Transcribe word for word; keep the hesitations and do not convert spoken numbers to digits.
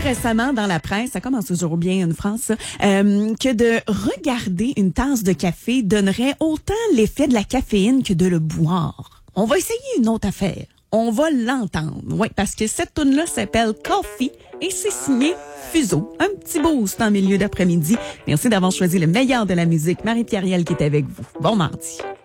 récemment dans la presse, ça commence toujours bien une phrase, ça, euh, que de regarder une tasse de café donnerait autant l'effet de la caféine que de le boire. On va essayer une autre affaire. On va l'entendre. Oui, parce que cette tune-là s'appelle Coffee et c'est signé Fuseau. Un petit boost en milieu d'après-midi. Merci d'avoir choisi le meilleur de la musique. Marie-Pierre Riel qui est avec vous. Bon mardi.